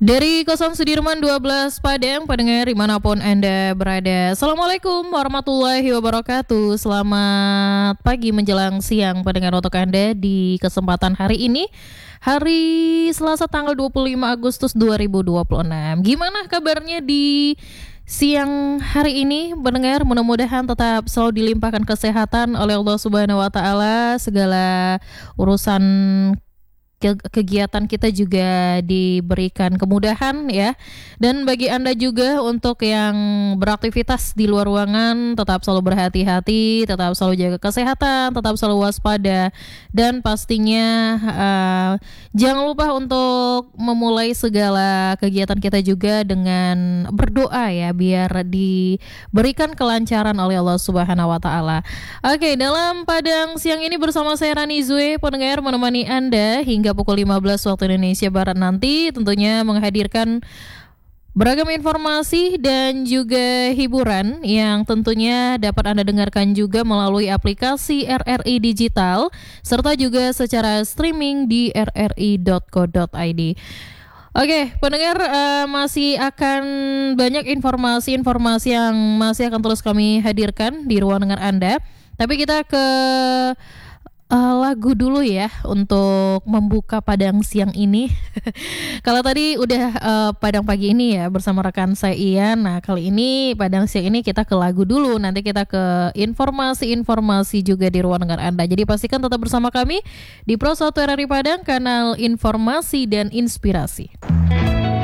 Dari Kosan Sudirman 12 Padang, pendengar dimanapun Anda berada. Assalamualaikum warahmatullahi wabarakatuh. Selamat pagi menjelang siang pendengar untuk Anda di kesempatan hari ini. Hari Selasa tanggal 25 Agustus 2026. Gimana kabarnya di siang hari ini pendengar? Mudah-mudahan tetap selalu dilimpahkan kesehatan oleh Allah Subhanahu wa taala. Segala urusan kegiatan kita juga diberikan kemudahan ya. Dan bagi Anda juga untuk yang beraktivitas di luar ruangan, tetap selalu berhati-hati, tetap selalu jaga kesehatan, tetap selalu waspada, dan pastinya jangan lupa untuk memulai segala kegiatan kita juga dengan berdoa ya, biar diberikan kelancaran oleh Allah Subhanahu wa taala. Oke, dalam Padang siang ini bersama saya Rani Zue, pendengar, menemani Anda hingga pukul 15 waktu Indonesia Barat nanti, tentunya menghadirkan beragam informasi dan juga hiburan yang tentunya dapat Anda dengarkan juga melalui aplikasi RRI Digital serta juga secara streaming di rri.co.id. Oke, pendengar, masih akan banyak informasi-informasi yang masih akan terus kami hadirkan di ruang dengar Anda. Tapi kita ke lagu dulu ya untuk membuka Padang siang ini. Kalau tadi udah Padang pagi ini ya bersama rekan saya Ian. Nah, kali ini Padang siang ini kita ke lagu dulu. Nanti kita ke informasi-informasi juga di ruang dengar Anda. Jadi pastikan tetap bersama kami di Pro 1 RRI Padang, kanal informasi dan inspirasi.